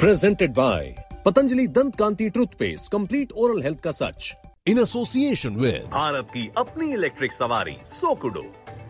Presented by Patanjali Dant Kanti Toothpaste, complete oral health का सच, in association with Bharat की अपनी electric सवारी सोकुडो।